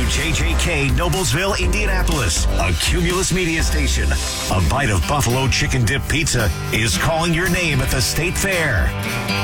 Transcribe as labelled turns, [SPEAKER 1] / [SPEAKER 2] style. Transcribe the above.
[SPEAKER 1] KJJK, Noblesville, Indianapolis, a Cumulus media station. A bite of buffalo chicken dip pizza is calling your name at the State Fair.